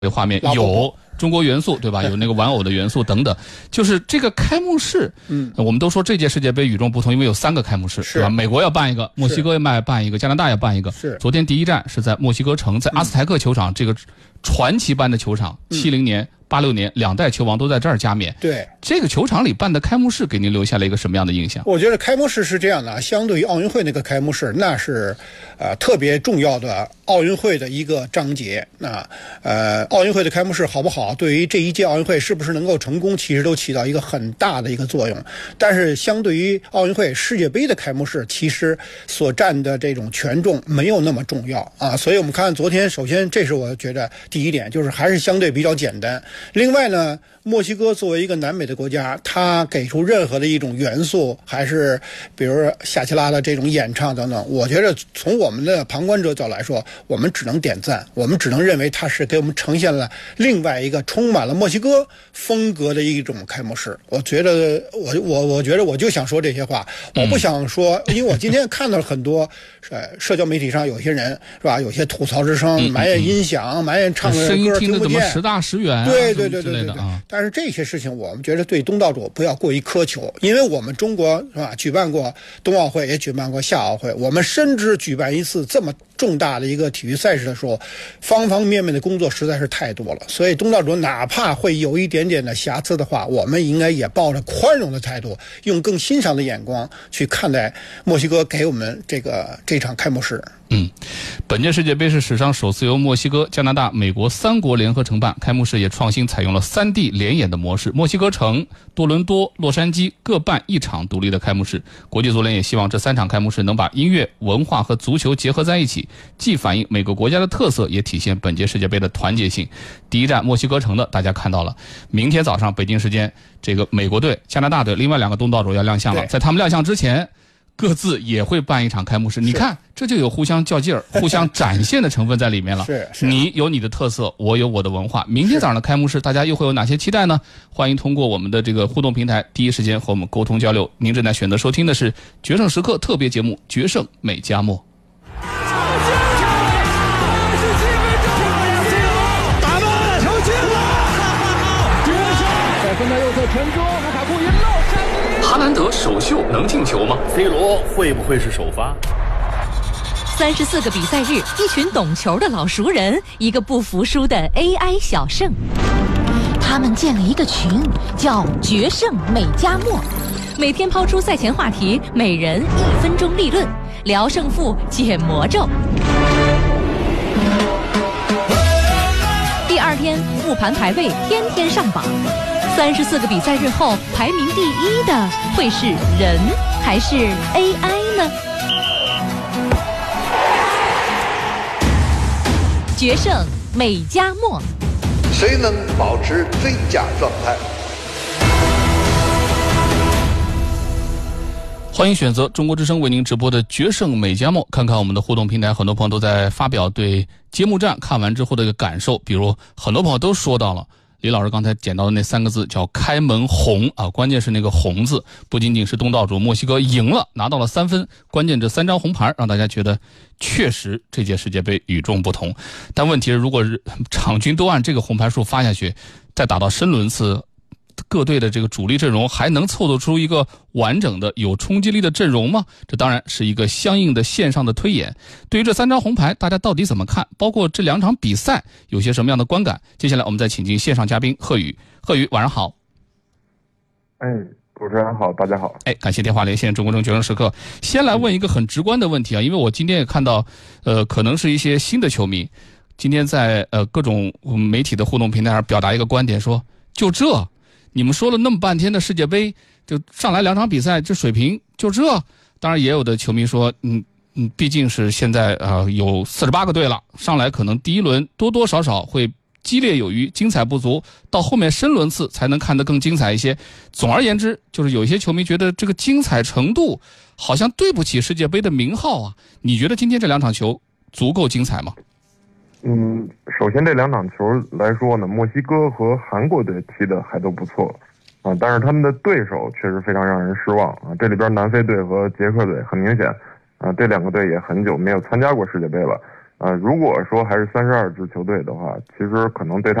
画面有中国元素，对吧？有那个玩偶的元素等等。就是这个开幕式，我们都说这届世界杯与众不同，因为有3个开幕式，是吧？美国要办一个，墨西哥要办一个，加拿大要办一个。 是。 昨天第一站是在墨西哥城，在阿斯台克球场，这个传奇般的球场，70年、86年2代球王都在这儿加冕。 对。 这个球场里办的开幕式给您留下了一个什么样的印象？ 我觉得开幕式是这样的，相对于奥运会那个开幕式，那是特别重要的奥运会的一个章节。奥运会的开幕式好不好，对于这一届奥运会是不是能够成功，其实都起到一个很大的一个作用。但是相对于奥运会，世界杯的开幕式其实所占的这种权重没有那么重要啊。所以我们看昨天，首先这是我觉得第一点，就是还是相对比较简单。另外呢，墨西哥作为一个南美的国家，它给出任何的一种元素，还是比如说夏奇拉的这种演唱等等，我觉得从我们的旁观者角度来说，我们只能点赞，我们只能认为它是给我们呈现了另外一个充满了墨西哥风格的一种开幕式。我觉得我觉得我就想说这些话，我不想说，因为我今天看到了很多社交媒体上有些人是吧，有些吐槽之声，埋怨音响，埋怨唱的声音歌听得怎么时大时远啊， 对。但是这些事情我们觉得对东道主不要过于苛求，因为我们中国是吧，举办过冬奥会，也举办过夏奥会，我们深知举办一次这么重大的一个体育赛事的时候，方方面面的工作实在是太多了。所以东道主哪怕会有一点点的瑕疵的话，我们应该也抱着宽容的态度，用更欣赏的眼光去看待墨西哥给我们这场开幕式。 本届世界杯是史上首次由墨西哥、加拿大、美国3国联合承办，开幕式也创新采用了3地联演的模式，墨西哥城、多伦多、洛杉矶各办1场独立的开幕式。国际足联也希望这3场开幕式能把音乐、文化和足球结合在一起，既反映每个国家的特色，也体现本届世界杯的团结性。第一站墨西哥城的大家看到了，明天早上北京时间，这个美国队、加拿大队另外2个东道主要亮相了，在他们亮相之前，各自也会办一场开幕式。你看，这就有互相较劲儿、互相展现的成分在里面了。 是你有你的特色，我有我的文化。明天早上的开幕式，大家又会有哪些期待呢？欢迎通过我们的这个互动平台，第一时间和我们沟通交流。您正在选择收听的是《决胜时刻》特别节目《决胜美加墨》。 打门，球进了！决胜！在分的右侧传中，卢卡库一漏山。 哈兰德首秀能进球吗 ？C 罗会不会是首发 ？34个比赛日，一群懂球的老熟人，一个不服输的 AI 小胜。他们建了一个群，叫“决胜美加墨”，每天抛出赛前话题，每人1分钟立论，聊胜负，解魔咒。第2天复盘排位，天天上榜。34个比赛日后，排名第1的会是人还是 AI 呢？决胜美加墨， 谁能保持最佳状态？ 欢迎选择中国之声为您直播的《决胜美加墨》，看看我们的互动平台，很多朋友都在发表对揭幕战看完之后的一个感受，比如很多朋友都说到了李老师刚才捡到的那3个字叫开门红啊，关键是那个红字，不仅仅是东道主墨西哥赢了，拿到了3分，关键这3张红牌让大家觉得确实这届世界杯与众不同。但问题是，如果是场均都按这个红牌数发下去，再打到深轮次，各队的这个主力阵容还能凑得出一个完整的有冲击力的阵容吗？这当然是一个相应的线上的推演。对于这3张红牌，大家到底怎么看？包括这2场比赛有些什么样的观感？接下来我们再请进线上嘉宾贺宇。贺宇，晚上好。 主持人好，大家好。 感谢电话连线中国中决胜时刻。先来问一个很直观的问题啊，因为我今天也看到，可能是一些新的球迷，今天在各种媒体的互动平台上表达一个观点，说就这。你们说了那么半天的世界杯，就上来2场比赛，这水平就这。当然也有的球迷说，毕竟是现在有48个队了，上来可能第1轮多多少少会激烈有余，精彩不足，到后面深轮次才能看得更精彩一些。总而言之，就是有一些球迷觉得这个精彩程度好像对不起世界杯的名号啊。你觉得今天这2场球足够精彩吗？ 首先这2场球来说呢，墨西哥和韩国队踢的还都不错啊，但是他们的对手确实非常让人失望啊。这里边南非队和捷克队很明显啊，这2个队也很久没有参加过世界杯了如果说还是32支球队的话，其实可能对他